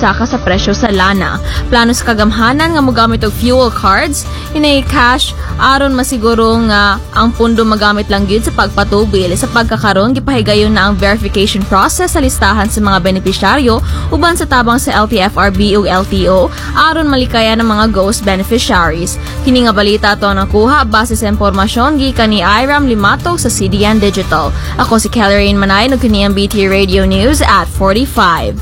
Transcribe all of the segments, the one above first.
pagsaka sa presyo sa lana. Plano sa kagamhanan nga mogamit og fuel cards, inay cash aron masiguro nga ang pundo magamit lang gyud sa pagpatubil. Sa pagkakaron gipahigayon na ang verification process sa listahan sa mga benepisyaryo uban sa tabang sa LTFRB ug LTO aron malikayan ang mga ghost beneficiaries. Kini nga balita to nakuha base sa impormasyon gikan ni Iram Limato sa CDN Digital. Ako si Kellerine Manay ng kini ang BT Radio News at 45.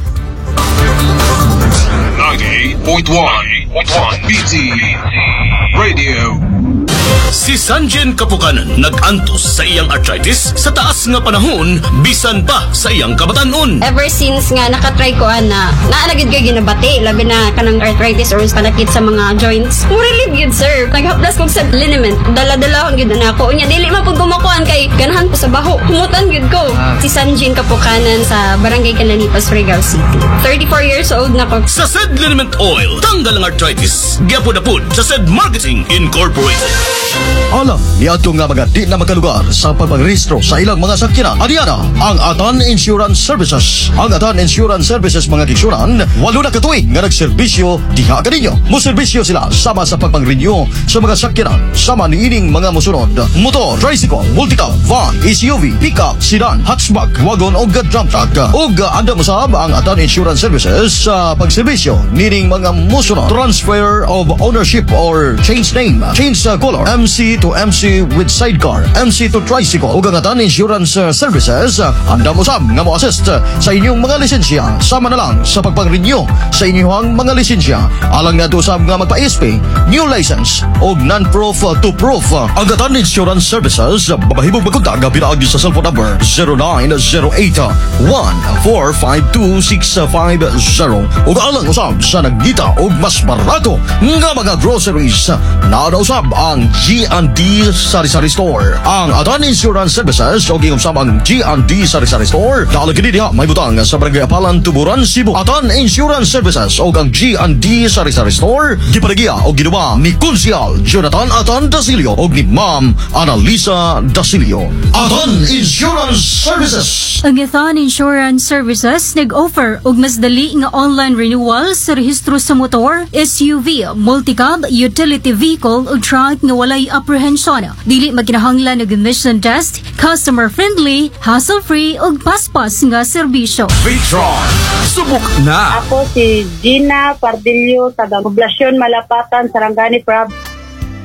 98.1 BT Radio. Si Sanjen Kapukanan nag-antos sa iyang arthritis sa taas nga panahon bisan pa sa iyang kabatanon. Ever since nga nakatry ko na naanagid kay ginabati labi na kanang arthritis or panakit sa mga joints. Mo relieve yun sir. Naghaplas kog sa liniment. Dala-dala gyud na ako. Unya dili man pud gumakuan kay ganahan ko sa baho. Humutan gyud ko. Si Sanjen Kapukanan sa Barangay Canalipas, Surigao City. 34 years old na ko. Sa Sed Liniment Oil, tanggal ang arthritis. Gyapod-apod sa Sed Marketing Incorporated. Alam niadto nga mga di na makalugar sa pagpagrehistro sa ilang mga sakyanan. Adiana ang Atan Insurance Services. Ang Atan Insurance Services mga kigsunan, 8 na katuig nga nagserbisyo diha kaninyo. Moserbisyo sila sama sa pagpang-renew sa mga sakyanan sama niining mga mosunod: motor, tricycle, multicab, van, SUV, pickup, sedan, hatchback, wagon o dump truck. Ug anda mosab ang Atan Insurance Services sa pagserbisyo niining mga mosunod: transfer of ownership or change name, change color, MC to MC with sidecar, MC to tricycle. Ug ang Atan Insurance Services anda mosab nga mo-assist sa inyong mga lisensya sama na lang sa pagpang-renew sa inyong mga lisensya alang na usab nga magpa-SP, new license o non-proof to proof. Ang Atan Insurance Services babahibog magkontak pinaagi sa cellphone number 0908-1452-650 ug alang usab sa nagdita og mas barato nga mga groceries na usab ang G&D Sari-Sari Store. Ang Atan Insurance Services o giusab ang G&D Sari-Sari Store dahil kini diha may butang sa Barangay Apalan, Tuburan, Cebu. Atan Insurance Services o ang G&D Sari-Sari Store gipanagiya o ginuba ni Konsyal Jonathan Atan Dasilio o ni Ma'am Analisa Dasilio. Atan Insurance Services. Ang Atan Insurance Services nag-offer og mas dali nga online renewal sa rehistro sa motor, SUV, multicab, utility vehicle o truck nga walay apprehension. Dili maginahanglan og emission test, customer friendly, hassle-free ug paspas nga serbisyo. Vitron, subok na! Ako si Gina Pardillo, taga Poblasyon Malapatan, Sarangani Province.